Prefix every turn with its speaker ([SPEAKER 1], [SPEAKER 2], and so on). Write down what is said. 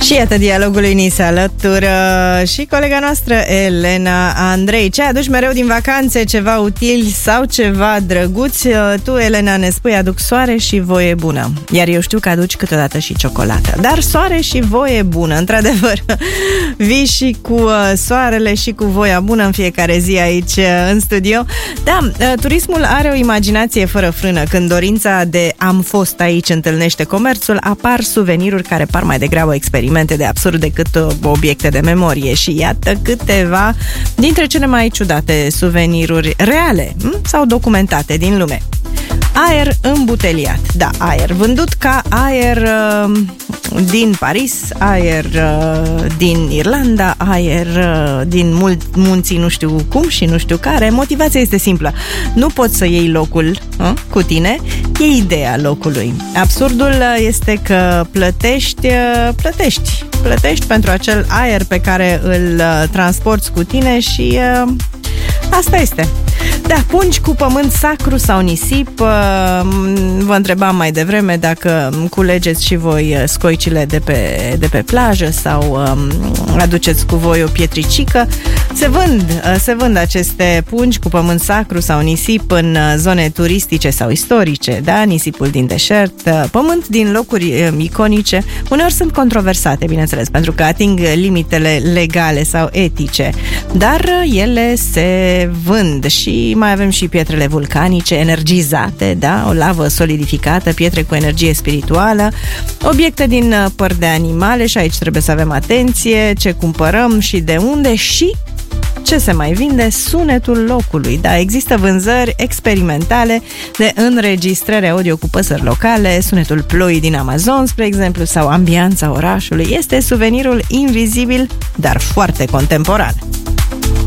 [SPEAKER 1] Și iată, dialogului ni se alătură și colega noastră Elena Andrei. Ce aduci mereu din vacanțe? Ceva util sau ceva drăguț? Tu, Elena, ne spui aduc soare și voie bună. Iar eu știu că aduci câteodată și ciocolată. Dar soare și voie bună, într-adevăr. Vii și cu soarele și cu voia bună în fiecare zi aici în studio. Da, turismul are o imaginație fără frână. Când dorința de am fost aici întâlnește comerțul, apar suveniruri care par mai degrabă experimente de absurd decât obiecte de memorie. Și iată câteva dintre cele mai ciudate suveniruri reale sau documentate din lume. Aer îmbuteliat. Da, aer vândut ca aer din Paris, aer din Irlanda, aer din munții nu știu cum și nu știu care. Motivația este simplă. Nu poți să iei locul cu tine, e ideea locului. Absurdul este că plătești pentru acel aer pe care îl transporti cu tine și asta este. Da, pungi cu pământ sacru sau nisip. Vă întrebam mai devreme dacă culegeți și voi scoicile de pe plajă sau aduceți cu voi o pietricică. Se vând aceste pungi cu pământ sacru sau nisip în zone turistice sau istorice, da? Nisipul din deșert, pământ din locuri iconice. Uneori sunt controversate, bineînțeles, pentru că ating limitele legale sau etice, dar ele se vând. Și mai avem și pietrele vulcanice energizate, da? O lavă solidificată, pietre cu energie spirituală, obiecte din păr de animale, și aici trebuie să avem atenție ce cumpărăm și de unde și ce se mai vinde, sunetul locului. Da, există vânzări experimentale de înregistrare audio cu păsări locale, sunetul ploii din Amazon, spre exemplu, sau ambianța orașului. Este suvenirul invizibil, dar foarte contemporan.